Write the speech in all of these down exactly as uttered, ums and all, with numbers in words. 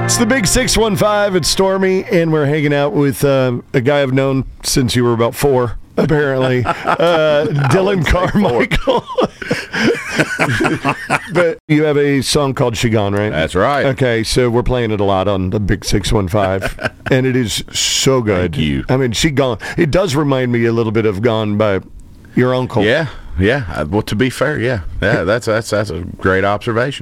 It's the Big six one five. It's Stormy, and we're hanging out with uh, a guy I've known since you were about four, apparently. Uh, Dylan Carmichael. But you have a song called She Gone, right? That's right. Okay, so we're playing it a lot on the Big six one five, and it is so good. Thank you. I mean, She Gone. It does remind me a little bit of Gone by your uncle. Yeah, yeah. Well, to be fair, yeah. Yeah, that's that's that's a great observation.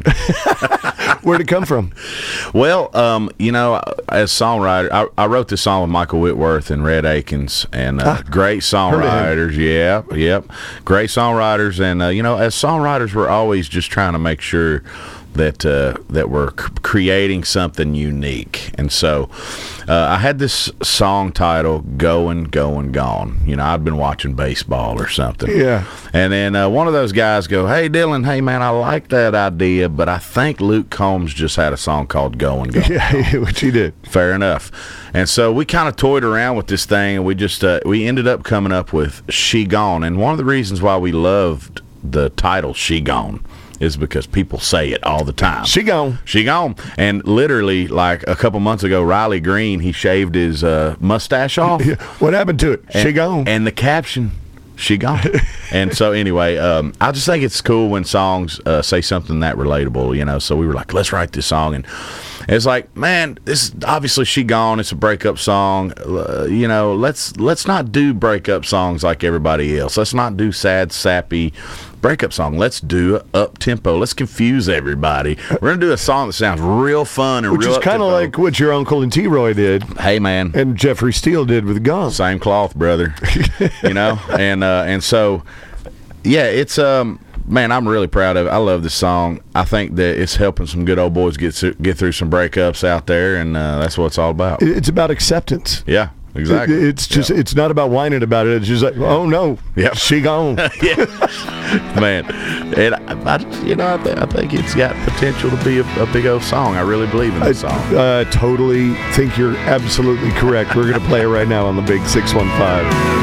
Where'd it come from? Well, um, you know, as songwriter, I, I wrote this song with Michael Whitworth and Red Akins, and uh, ah, great songwriters. Yeah, yep, great songwriters, and uh, you know, as songwriters, we're always just trying to make sure that uh, that we're c- creating something unique. And so uh, I had this song title, Going, Going, Gone. You know, I'd been watching baseball or something. Yeah. And then uh, one of those guys go, hey, Dylan, hey, man, I like that idea, but I think Luke Combs just had a song called Going, Going. Yeah, which he did. Fair enough. And so we kind of toyed around with this thing, and we just uh, we ended up coming up with She Gone. And one of the reasons why we loved the title She Gone is because people say it all the time. She gone. She gone. And literally, like a couple months ago, Riley Green, he shaved his uh, mustache off. What happened to it? And, she gone. And the caption, she gone. And so anyway, um, I just think it's cool when songs uh, say something that relatable, you know. So we were like, let's write this song. And it's like, man, this is obviously She Gone. It's a breakup song. Uh, you know, let's let's not do breakup songs like everybody else. Let's not do sad, sappy breakup song. Let's do up tempo. Let's confuse everybody. We're gonna do a song that sounds real fun and Which real is kind of like what your uncle and T-Roy did. Hey, man, and Jeffrey Steele did with Gone. Same cloth, brother. You know, and uh, and so yeah, it's um. Man, I'm really proud of it. I love this song. I think that it's helping some good old boys get get through some breakups out there, and uh, that's what it's all about. It's about acceptance. Yeah, exactly. It's just yeah. It's not about whining about it. It's just like, oh no, yeah, she gone. Yeah, man. And I, I you know, I, th- I think it's got potential to be a, a big old song. I really believe in this I, song. I uh, totally think you're absolutely correct. We're gonna play it right now on the Big six one five.